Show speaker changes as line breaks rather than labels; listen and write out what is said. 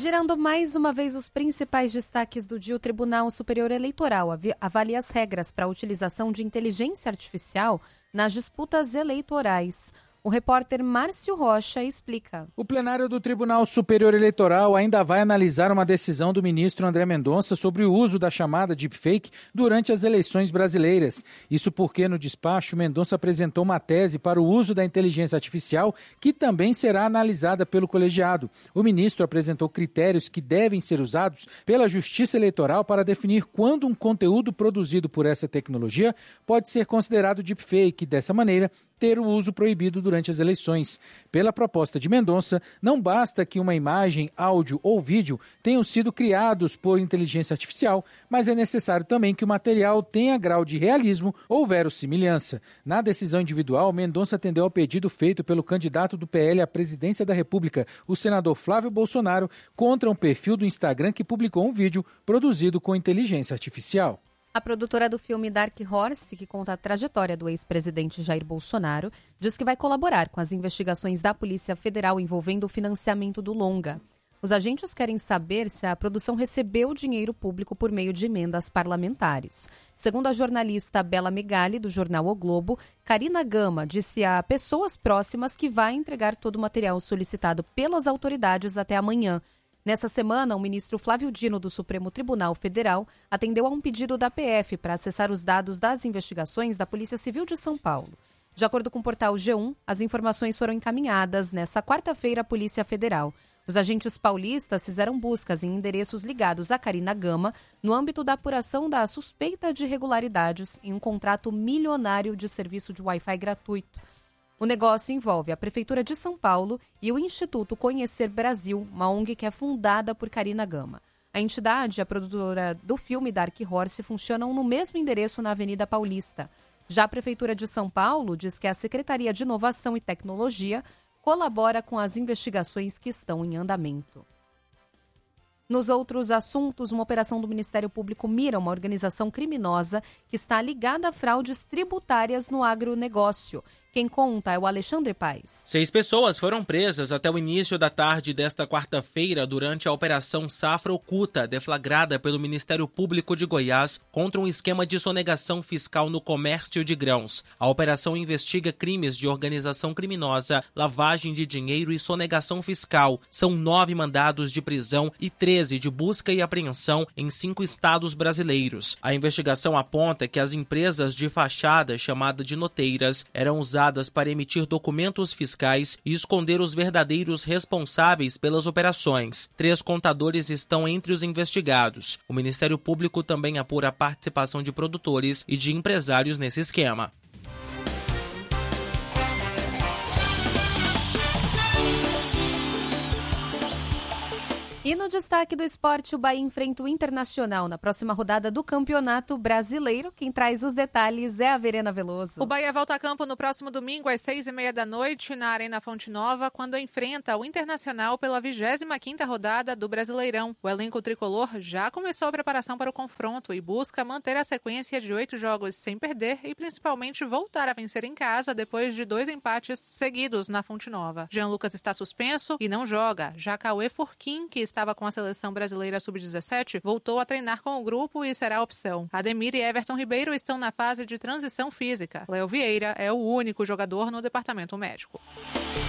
Girando mais uma vez os principais destaques do dia, o Tribunal Superior Eleitoral avalia as regras para a utilização de inteligência artificial nas disputas eleitorais. O repórter Márcio Rocha explica.
O plenário do Tribunal Superior Eleitoral ainda vai analisar uma decisão do ministro André Mendonça sobre o uso da chamada deepfake durante as eleições brasileiras. Isso porque, no despacho, Mendonça apresentou uma tese para o uso da inteligência artificial que também será analisada pelo colegiado. O ministro apresentou critérios que devem ser usados pela Justiça Eleitoral para definir quando um conteúdo produzido por essa tecnologia pode ser considerado deepfake. Dessa maneira, ter o uso proibido durante as eleições. Pela proposta de Mendonça, não basta que uma imagem, áudio ou vídeo tenham sido criados por inteligência artificial, mas é necessário também que o material tenha grau de realismo ou verossimilhança. Na decisão individual, Mendonça atendeu ao pedido feito pelo candidato do PL à presidência da República, o senador Flávio Bolsonaro, contra um perfil do Instagram que publicou um vídeo produzido com inteligência artificial.
A produtora do filme Dark Horse, que conta a trajetória do ex-presidente Jair Bolsonaro, diz que vai colaborar com as investigações da Polícia Federal envolvendo o financiamento do longa. Os agentes querem saber se a produção recebeu dinheiro público por meio de emendas parlamentares. Segundo a jornalista Bela Megali, do jornal O Globo, Karina Gama disse a pessoas próximas que vai entregar todo o material solicitado pelas autoridades até amanhã. Nessa semana, o ministro Flávio Dino, do Supremo Tribunal Federal, atendeu a um pedido da PF para acessar os dados das investigações da Polícia Civil de São Paulo. De acordo com o portal G1, as informações foram encaminhadas nesta quarta-feira à Polícia Federal. Os agentes paulistas fizeram buscas em endereços ligados a Karina Gama no âmbito da apuração da suspeita de irregularidades em um contrato milionário de serviço de Wi-Fi gratuito. O negócio envolve a Prefeitura de São Paulo e o Instituto Conhecer Brasil, uma ONG que é fundada por Karina Gama. A entidade e a produtora do filme Dark Horse funcionam no mesmo endereço na Avenida Paulista. Já a Prefeitura de São Paulo diz que a Secretaria de Inovação e Tecnologia colabora com as investigações que estão em andamento. Nos outros assuntos, uma operação do Ministério Público mira uma organização criminosa que está ligada a fraudes tributárias no agronegócio. Quem conta é o Alexandre Paes.
6 pessoas foram presas até o início da tarde desta quarta-feira durante a Operação Safra Oculta, deflagrada pelo Ministério Público de Goiás contra um esquema de sonegação fiscal no comércio de grãos. A operação investiga crimes de organização criminosa, lavagem de dinheiro e sonegação fiscal. São 9 mandados de prisão e 13 de busca e apreensão em 5 estados brasileiros. A investigação aponta que as empresas de fachada, chamada de noteiras, eram usadas para emitir documentos fiscais e esconder os verdadeiros responsáveis pelas operações. 3 contadores estão entre os investigados. O Ministério Público também apura a participação de produtores e de empresários nesse esquema.
E no destaque do esporte, o Bahia enfrenta o Internacional na próxima rodada do Campeonato Brasileiro. Quem traz os detalhes é a Verena Veloso.
O Bahia volta a campo no próximo domingo às 6h30 da noite na Arena Fonte Nova, quando enfrenta o Internacional pela 25ª rodada do Brasileirão. O elenco tricolor já começou a preparação para o confronto e busca manter a sequência de 8 jogos sem perder e principalmente voltar a vencer em casa depois de 2 empates seguidos na Fonte Nova. Jean Lucas está suspenso e não joga. Já Cauê Furquim, que estava com a seleção brasileira sub-17, voltou a treinar com o grupo e será opção. Ademir e Everton Ribeiro estão na fase de transição física. Léo Vieira é o único jogador no departamento médico.